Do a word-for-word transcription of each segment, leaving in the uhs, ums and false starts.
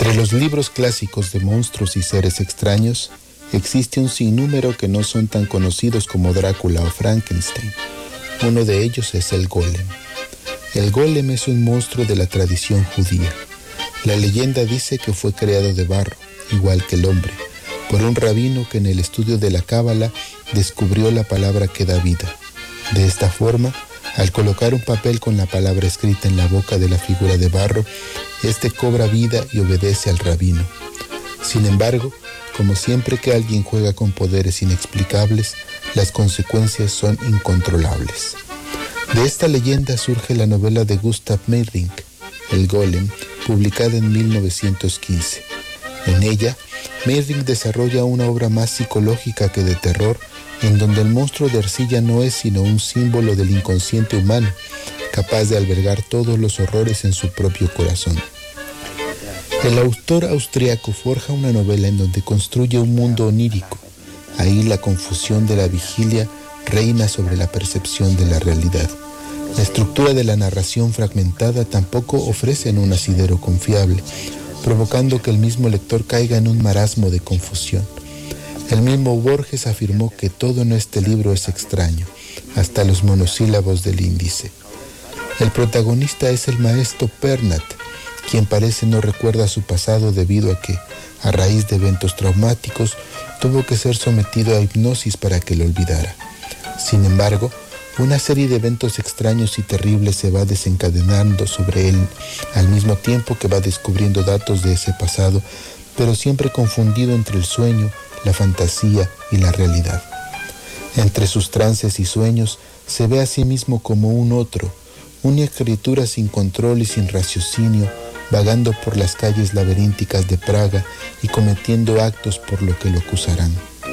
Entre los libros clásicos de monstruos y seres extraños, existe un sinnúmero que no son tan conocidos como Drácula o Frankenstein. Uno de ellos es el Golem. El Golem es un monstruo de la tradición judía. La leyenda dice que fue creado de barro, igual que el hombre, por un rabino que en el estudio de la Cábala descubrió la palabra que da vida. De esta forma, al colocar un papel con la palabra escrita en la boca de la figura de barro, éste cobra vida y obedece al rabino. Sin embargo, como siempre que alguien juega con poderes inexplicables, las consecuencias son incontrolables. De esta leyenda surge la novela de Gustav Meyrink, El Golem, publicada en mil novecientos quince. En ella, Meyrink desarrolla una obra más psicológica que de terror, en donde el monstruo de arcilla no es sino un símbolo del inconsciente humano, capaz de albergar todos los horrores en su propio corazón. El autor austriaco forja una novela en donde construye un mundo onírico. Ahí la confusión de la vigilia reina sobre la percepción de la realidad. La estructura de la narración fragmentada tampoco ofrece un asidero confiable, provocando que el mismo lector caiga en un marasmo de confusión. El mismo Borges afirmó que todo en este libro es extraño, hasta los monosílabos del índice. El protagonista es el maestro Pernat, quien parece no recuerda su pasado debido a que, a raíz de eventos traumáticos, tuvo que ser sometido a hipnosis para que lo olvidara. Sin embargo, una serie de eventos extraños y terribles se va desencadenando sobre él, al mismo tiempo que va descubriendo datos de ese pasado, pero siempre confundido entre el sueño, la fantasía y la realidad. Entre sus trances y sueños se ve a sí mismo como un otro, una criatura sin control y sin raciocinio, vagando por las calles laberínticas de Praga y cometiendo actos por lo que lo acusarán.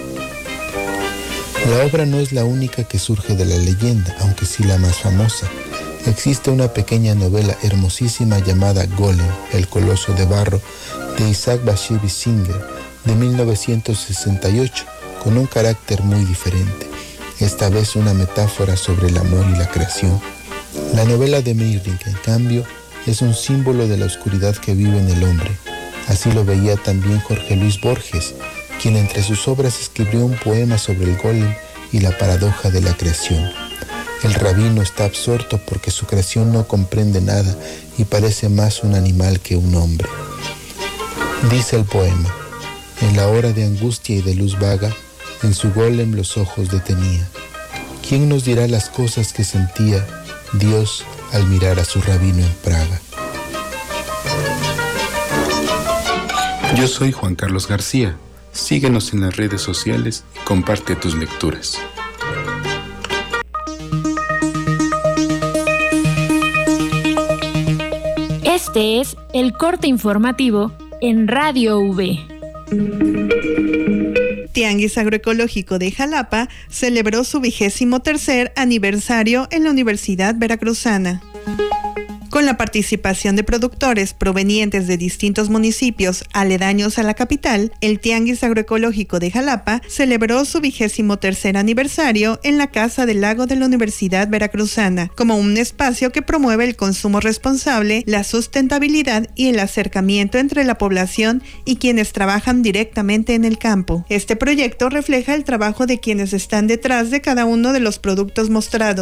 La obra no es la única que surge de la leyenda, aunque sí la más famosa. Existe una pequeña novela hermosísima llamada Golem, el coloso de barro, de Isaac Bashevis Singer, de mil novecientos sesenta y ocho, con un carácter muy diferente, esta vez una metáfora sobre el amor y la creación. La novela de Meyrink, en cambio, es un símbolo de la oscuridad que vive en el hombre. Así lo veía también Jorge Luis Borges, quien entre sus obras escribió un poema sobre el golem y la paradoja de la creación. El rabino está absorto porque su creación no comprende nada y parece más un animal que un hombre. Dice el poema: en la hora de angustia y de luz vaga, en su golem los ojos detenía. ¿Quién nos dirá las cosas que sentía Dios al mirar a su rabino en Praga? Yo soy Juan Carlos García. Síguenos en las redes sociales y comparte tus lecturas. Este es el corte informativo en Radio V. Tianguis Agroecológico de Jalapa celebró su vigésimo tercer aniversario en la Universidad Veracruzana. Con la participación de productores provenientes de distintos municipios aledaños a la capital, el Tianguis Agroecológico de Jalapa celebró su vigésimo tercer aniversario en la Casa del Lago de la Universidad Veracruzana, como un espacio que promueve el consumo responsable, la sustentabilidad y el acercamiento entre la población y quienes trabajan directamente en el campo. Este proyecto refleja el trabajo de quienes están detrás de cada uno de los productos mostrados.